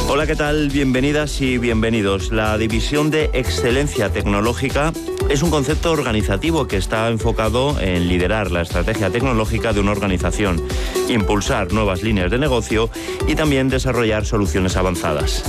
Hola, ¿qué tal? Bienvenidas y bienvenidos. La División de Excelencia Tecnológica es un concepto organizativo que está enfocado en liderar la estrategia tecnológica de una organización, impulsar nuevas líneas de negocio y también desarrollar soluciones avanzadas.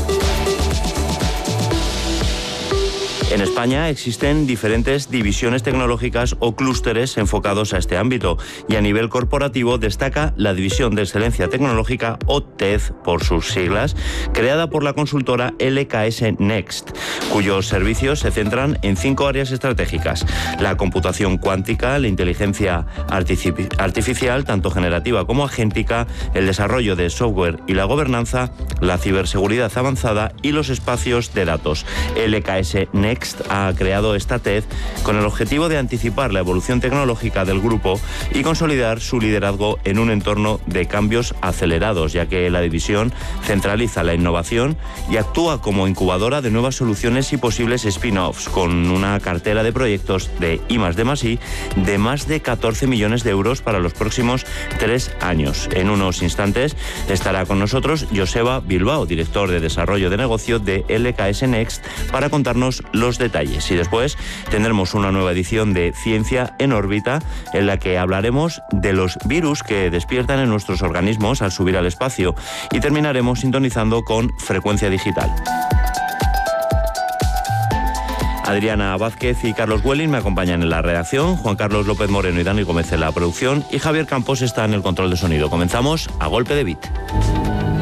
En España existen diferentes divisiones tecnológicas o clústeres enfocados a este ámbito y a nivel corporativo destaca la División de Excelencia Tecnológica o TED por sus siglas, creada por la consultora LKS Next, cuyos servicios se centran en 5 áreas estratégicas: la computación cuántica, la inteligencia artificial, tanto generativa como agéntica, el desarrollo de software y la gobernanza, la ciberseguridad avanzada y los espacios de datos. LKS Next ha creado esta TED con el objetivo de anticipar la evolución tecnológica del grupo y consolidar su liderazgo en un entorno de cambios acelerados, ya que la división centraliza la innovación y actúa como incubadora de nuevas soluciones y posibles spin-offs, con una cartera de proyectos de I+D+I de más de 14 millones de euros para los próximos 3 años. En unos instantes estará con nosotros Joseba Bilbao, director de desarrollo de negocio de LKS Next, para contarnos los detalles. Y después tendremos una nueva edición de Ciencia en órbita, en la que hablaremos de los virus que despiertan en nuestros organismos al subir al espacio, y terminaremos sintonizando con Frecuencia Digital. Adriana Vázquez y Carlos Welling me acompañan en la redacción, Juan Carlos López Moreno y Dani Gómez en la producción y Javier Campos está en el control de sonido. Comenzamos a golpe de beat.